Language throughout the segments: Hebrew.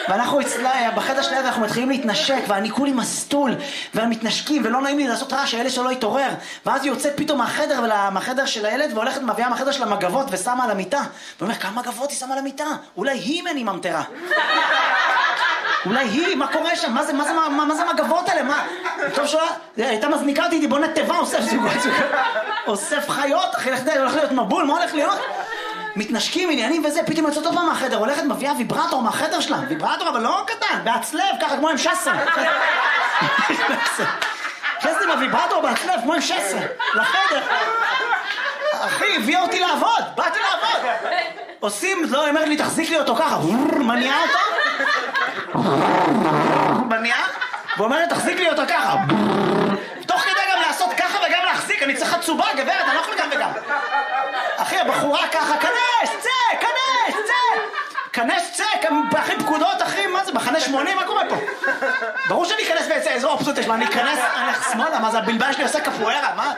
ואנחנו בחדר שליד אנחנו מתחילים להתנשק, ואני כולי מסטול, והם מתנשקים, ולא נעים לי לעשות רעש, שהילד שלו יתעורר. ואז היא יוצאת פתאום מהחדר של הילד, והולכת מביאה מהחדר של המגבות, ושמה על המיטה. ואומר, כמה מגבות היא שמה על המיטה? אולי היא מני ממטרה. אולי היא, מה קורה שם? מה זה מגבות האלה? מה? טוב שלה, הייתה מזניקה אותי, בוא נטבע, אוסף זוגות. אוסף חיות, אחי, הולך להיות מבול, מה הולך להיות? מתנשקים, עניינים וזה, פתאום יוצאת עוד פעם מהחדר, הולכת מביאה ויברטור מהחדר שלה, ויברטור אבל לא קטן, בהצלב, ככה כמו עם שסר. חסתי מהוויברטור בהצלב, כמו עם שסר, לחדר. אחי, הביאה אותי לעבוד, באתי לעבוד. עושים, לא, אמרת לי, תחזיק לי אותו ככה, מניעה אותו. מניעה, ואומרת, תחזיק לי אותו ככה. תוך כדי גם לעשות ככה וגם להחזיק, אני צריך חצובה, גברת, אני לא יכול גם וגם. אחי, הבחורה ככה, כנס, צא, כנס, צא. כנס, צא, אחי, פקודות, אחי, מה זה, מחנה 80, מה קורה פה? ברור שאני אכנס ויצא, איזו אופציות יש לו, אני אכנס, אני הולך שמאלה, מה זה, הבלבל שלי עושה קפוארה, מה?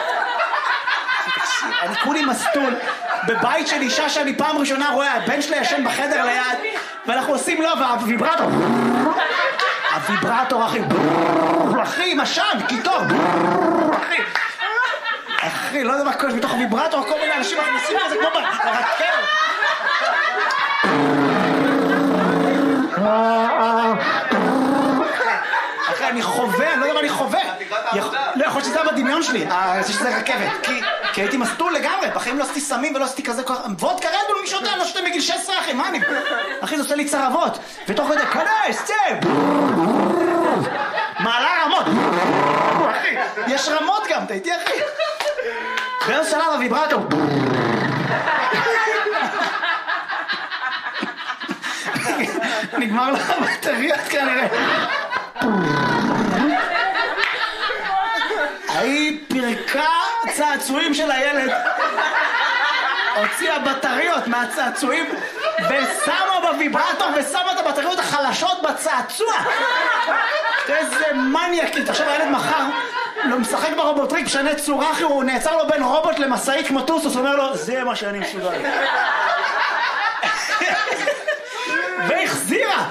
אני כולי מסטול, בבית של אישה שאני פעם ראשונה רואה, הבן שלי ישן בחדר ליד, ואנחנו עושים לו, והוויברטור, הוויברטור, אחי, משן, קיטור, אחי, לא יודע מה קורה, בתוך הוויברטור, כל מיני אנשים מכניסים לזה כמו ברקל. אחי, אני חווה, אני לא יודע מה אני חווה. לא יכול שזה היה בדמיון שלי, שזה רכבת, כי הייתי מסטול לגמרי, בחיים לא עשיתי סמים ולא עשיתי כזה כוח, וודקה רדבול מי שותה, לא שותה מגיל 16 אחי, מה אני? אחי, זה עושה לי צרבות, ותוך כדי, כנס, צא! מעלה רמות, אחי, יש רמות גם, אתה איתי אחי? באיזה שלב הוויברטור. נגמר לך בטריות כנראה. היא פרקה צעצועים של הילד, הוציאה בטריות מהצעצועים ושמה בוויברטור ושמה את הבטריות החלשות בצעצוע. איזה מניאקית. עכשיו הילד מחר לא משחק ברובוטריק, משנה צורה, אחי, הוא נעצר לו בין רובוט למסעית כמו טוסוס, אומר לו, זה מה שאני מסוגל. והחזירה.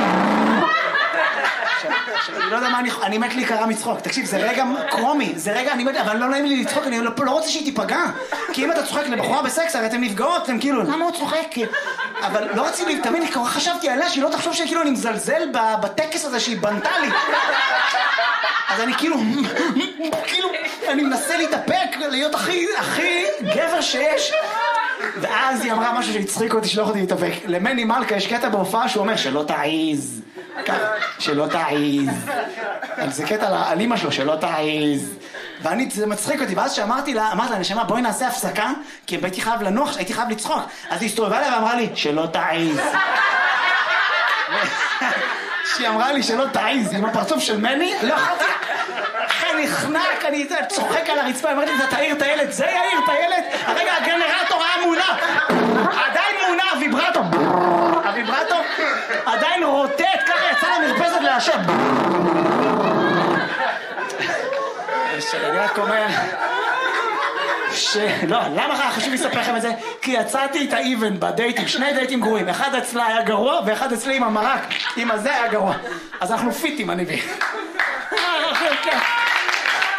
אני לא יודע מה אני מת לי קרה מצחוק. תקשיב, זה רגע קרומי, זה רגע, אבל לא נעים לי לצחוק, אני לא רוצה שהיא תיפגע. כי אם אתה צוחק לבחורה בסקס, הרי אתם נפגעות, אתם כאילו, למה הוא צוחק? אבל לא רציתי, תמיד חשבתי עליה שהיא לא תחשוב שכאילו אני מזלזל בטקס הזה שהיא בנתה לי. אז אני כאילו, אני מנסה להתאפק, להיות הכי גבר שיש. ואז היא אמרה משהו שהצחיק אותי שלא יכולתי להתאפק. למני מלכה יש קטע בהופעה שהוא אומר שלא תעיז. שלא תעיז. זה קטע על אמא שלו, שלא תעיז. זה מצחיק אותי, ואז שאמרתי לה, נשמה, בואי נעשה הפסקה, כי הייתי חייב לנוח, הייתי חייב לצחוק. אז היא הסתובבה לה ואמרה לי, שלא תעיז. שהיא אמרה לי שלא תעיז, עם הפרצוף של מני, לא יכולתי. אחרי נחנק, אני צוחק על הרצפה, אמרתי, אתה תעיר את הילד, זה יעיר את הילד? הרגע הגנרטור היה מונע, עדיין מונע, הוויברטור עדיין רוטט, ככה יצא למרפסת להשב. אני רק אומר לא, למה חשוב לספר לכם את זה? כי יצאתי את האיבנט בדייטים, שני דייטים גרועים, אחד אצלה היה גרוע ואחד אצלי עם המרק, עם הזה היה גרוע. אז אנחנו פיטים, אני בי.